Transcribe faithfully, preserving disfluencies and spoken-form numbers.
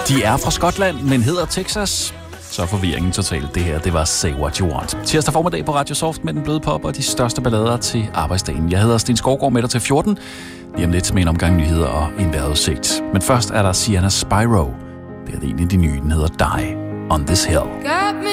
De er fra Skotland, men hedder Texas. Så forvirringen totalt. Det her, det var Say What You Want. Tirsdag formiddag på Radio Soft med den bløde pop og de største ballader til arbejdsdagen. Jeg hedder Sten Skovgaard med dig til fjorten. Lige om lidt med en omgang nyheder og en vejrudsigt. Men først er der Sienna Spyro. Det er en af de nye, den hedder Die on This Hill.